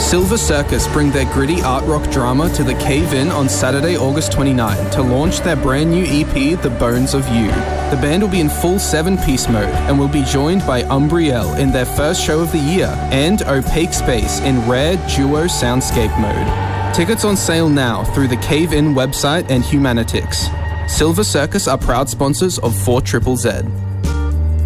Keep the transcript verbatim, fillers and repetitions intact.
Silver Circus bring their gritty art rock drama to the Cave In on Saturday, August twenty-ninth to launch their brand new E P, The Bones of You. The band will be in full seven-piece mode and will be joined by Umbriel in their first show of the year and Opaque Space in rare duo soundscape mode. Tickets on sale now through the Cave In website and Humanitix. Silver Circus are proud sponsors of four triple Z.